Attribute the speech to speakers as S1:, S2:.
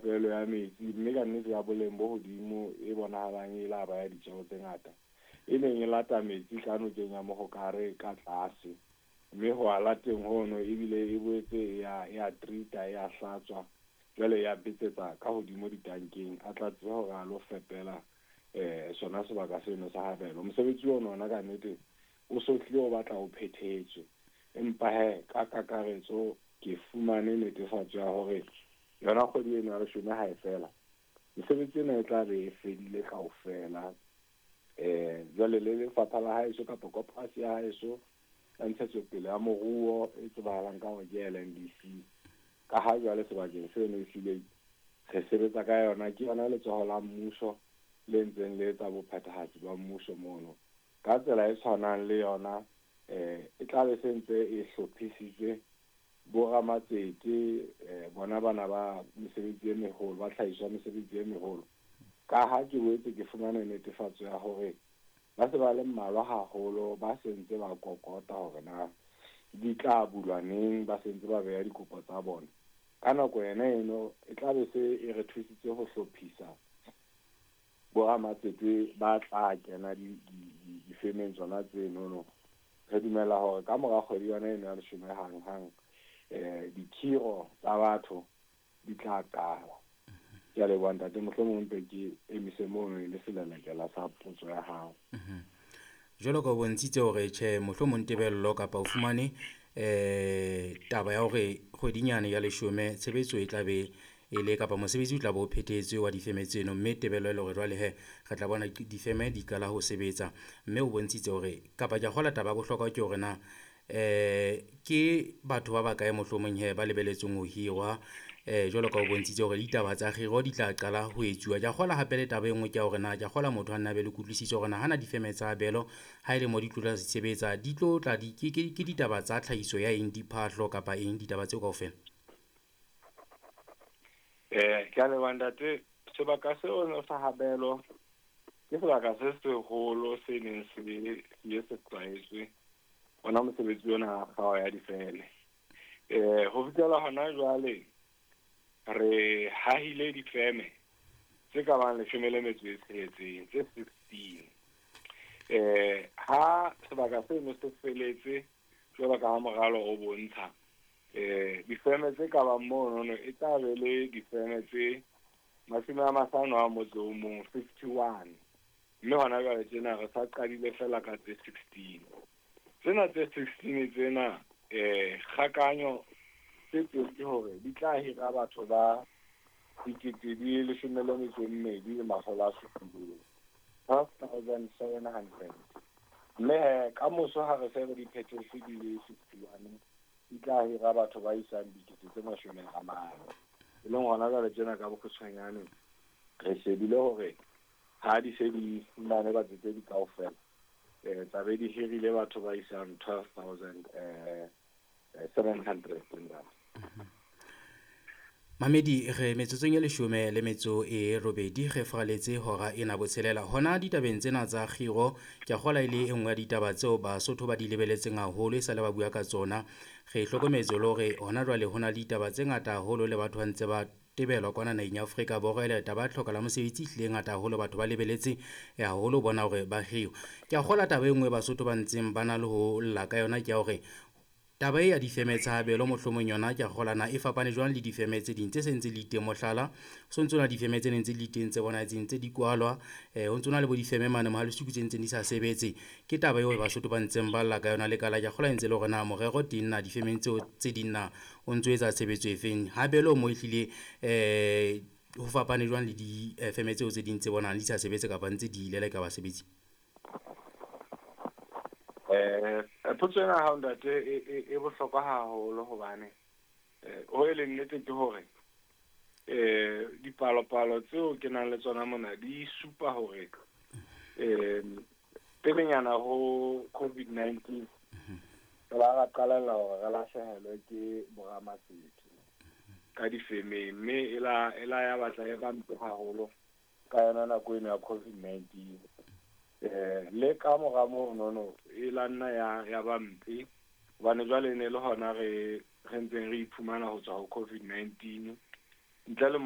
S1: phepelo ya metsi mme ka nnete ya boleng bo hodimo e bonahalang e la ba ya ditjeo tse ngata e neng e lata metsi ka nokeng ya Mohokare ka tlase mme ho ala teng hono ebile e boetse ya treata ya hlatswa jwale ya betsetsa ka hodimo ditankeng a tla tseba hore a lo fepela sona sebaka seno sa habelo mosebetsi ona ka nnete o sohle o batla o phethetswe empa ka kakaretso ke fumane netefatso ya hore yona kgwedi eno ya leshome ha e fela mosebetsi ena e tla be e fedile kaofela jwale le lefapha la haeso kapa koporasi ya haeso ya ntshetsopele ya moruo e tsebahalang ka hore ke LNDC ka ha jwale sebakeng seno ehlile re sebetsa ka yona ke yona letsoho la mmuso le ntseng le etsa bophethahatsi ba mmuso mono ka tsela e tshwanang le yona e tla be sentse e hlophisitswe bo ramatsete bona bana ba mesebetsi e meholo ba tlhahiso mesebetsi e meholo ka ha ke boetse ke fumana netefatso ya hore ba se ba le mmalwa haholo ba sentse ba kokota hore na di tla bulwa neng ba sentse ba beya dikopo tsa bona ka nako yena eno e tla be se e re thusitse ho hlophisa bo ramatsete ba tla kena difemeng tsona tseno re dumela hore ka mora kgwedi yona eno ya leshome hang dikhiro tsa batho di tla qala ke a leboha ntate mohlomong mpe ke emise mono le selelekela sa potso ya hao
S2: jwalo ka o bontshitse hore tjhe mohlomong tebello kapa o fumane taba ya hore kgwedinyane ya leshome tshebetso e tla be e le kapa mosebetsi o tla bo o phethetswe wa difeme tseno mme tebello e le hore jwale re tla bona difeme di qala ho sebetsa mme o bontshitse hore kapa ke kgola taba ya bohlokwa ke hore na ke batho ba bakae mohlomong ba lebeletseng ho hirwa jwalo ka o bontshitse hore ditaba tsa kgiro di tla qala ho etsuwa ke kgola hape le taba e nngwe ke hore na ke kgola motho a nna be le kutlwisiso hore na hana difeme tsa habelo ha ile mo di tlola sebetsa di tlo tla ke ditaba tsa tlhahiso ya eng diphahlo kapa eng ditaba tseo kaofela
S1: ke a leboha ntate sebaka seo sa habelo ke sebaka se seholo se neng se se tlwaetswe ona mosebetsi ona ga ya difeme ho fitela hona jwale re hahile difeme tse ka bang leshome le metso e tsheletseng tse 16 ha sebaka seno se feletse jwalo ka ha moralo o bontsha difeme tse ka bang mono e tla be le difeme tse 51 mme hona jwale tjena re sa qadile fela ka tse 16 tsena tse 16 tsena kgakanyo se ke hore di tla hira batho ba 12,700 mme ka moso ha re se re di phethetse di le 61 di tla hira batho ba isang 40,000 e leng hona jwale tjena ka bokgutshwanyane re shebile hore ha di se di fumane ba tse di kaofela tsabe di hirile batho ba isang 12,700
S2: Mamedi re metsotsong ya leshome le metso e robedi re faraletse hora ena botshelela hona ditabeng tsena tsa kgiro ke a kgola ile engwe ya ditaba tseo Basotho ba di lebeletseng haholo e sa le ba bua ka tsona re hlokometse le hore hona jwale hona le ditaba tse ngata haholo le batho ba ntse ba tebelwa kwana naheng ya Afrika Borwa ile taba tlhoka la mosebetsi hle ngata haholo batho ba lebeletse haholo bona hore ba hiwa ke a kgola taba engwe Basotho ba ntseng bana le ho lla ka yona ke ya hore taba ya difeme tsa habelo mohlomong yona ke a kgolana e fapane jwang le difeme tse ding tse sentse le teng mohlala so ntsona difeme tse neng tse le teng tse bona tse di kwalwa ho ntsona le bo difeme mane mohalo sukutse ntse di sa sebetse ke taba eo Basotho ba ntseng ba lla ka yona le kala ke a kgola ntse le hore na morero teng na difemeng tseo tse ding na o ntso etsa tshebetso efeng habelo mo ehlile ho fapane jwang le difeme tseo tse ding tse bonang di sa sebetse kapa ntse di ile ka basebetsi
S1: potso ena ha ntate e bohlokwa haholo hobane o le nnete ke hore dipalopalo tseo ke nang le tsona mona di supa hore pelenyana ho COVID-19 ra qalella hore re lahlehelwe ke boramasetsi ka difemeng mme ela ya batla e bampe haholo ka yona nako eno ya COVID-19 le ka mora mono e la nna ya bampe hobane jwale ne le hona re ntseng re iphumana ho tswa ho COVID-19 ntle le